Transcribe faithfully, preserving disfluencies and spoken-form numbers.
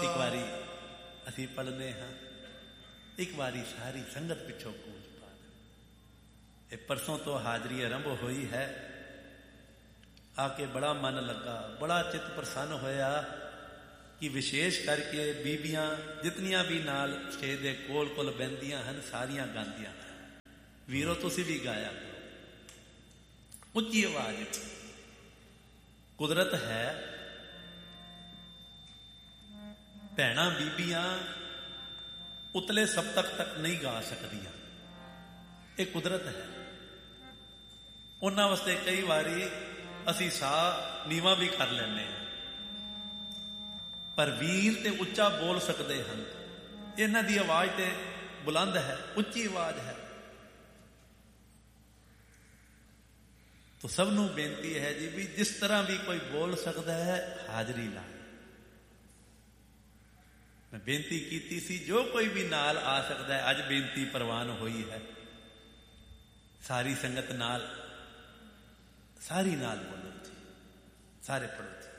ਇੱਕ ਵਾਰੀ ਅਸੀਂ ਪੜ੍ਹਨੇ ਹਾਂ, ਇੱਕ ਵਾਰੀ ਸਾਰੀ ਸੰਗਤ ਪਿੱਛੋਂ ਕੂਚ ਪਾ ਦੇ। ਇਹ ਪਰਸੋਂ ਤੋਂ ਹਾਜ਼ਰੀ ਆਰੰਭ ਹੋਈ ਹੈ। ਆ ਕੇ ਬੜਾ ਮਨ ਲੱਗਾ, ਬੜਾ ਚਿੱਤ ਪ੍ਰਸੰਨ ਹੋਇਆ ਕਿ ਵਿਸ਼ੇਸ਼ ਕਰਕੇ ਬੀਬੀਆਂ ਜਿਤਨੀਆਂ ਵੀ ਨਾਲ ਸਟੇਜ ਦੇ ਕੋਲ ਕੋਲ ਬਹਿੰਦੀਆਂ ਹਨ, ਸਾਰੀਆਂ ਗਾਉਂਦੀਆਂ ਹਨ। ਵੀਰੋ ਤੁਸੀਂ ਵੀ ਗਾਇਆ ਉੱਚੀ ਆਵਾਜ਼ ਵਿੱਚ। ਕੁਦਰਤ ਹੈ, ਭੈਣਾਂ ਬੀਬੀਆਂ ਉਤਲੇ ਸਪਤਕ ਤੱਕ ਨਹੀਂ ਗਾ ਸਕਦੀਆਂ, ਇਹ ਕੁਦਰਤ ਹੈ। ਉਹਨਾਂ ਵਾਸਤੇ ਕਈ ਵਾਰੀ ਅਸੀਂ ਸਾਹ ਨੀਵਾਂ ਵੀ ਕਰ ਲੈਂਦੇ ਹਾਂ, ਪਰ ਵੀਰ ਤੇ ਉੱਚਾ ਬੋਲ ਸਕਦੇ ਹਨ। ਇਹਨਾਂ ਦੀ ਆਵਾਜ਼ ਤੇ ਬੁਲੰਦ ਹੈ, ਉੱਚੀ ਆਵਾਜ਼ ਹੈ। ਤਾਂ ਸਭ ਨੂੰ ਬੇਨਤੀ ਹੈ ਜੀ ਵੀ ਜਿਸ ਤਰ੍ਹਾਂ ਵੀ ਕੋਈ ਬੋਲ ਸਕਦਾ ਹੈ ਹਾਜ਼ਰੀ ਲਾ। ਮੈਂ ਬੇਨਤੀ ਕੀਤੀ ਸੀ ਜੋ ਕੋਈ ਵੀ ਨਾਲ ਆ ਸਕਦਾ ਹੈ, ਅੱਜ ਬੇਨਤੀ ਪ੍ਰਵਾਨ ਹੋਈ ਹੈ। ਸਾਰੀ ਸੰਗਤ ਨਾਲ, ਸਾਰੀ ਨਾਲ ਬੋਲੋ ਜੀ, ਸਾਰੇ ਪੜ੍ਹੋ ਜੀ।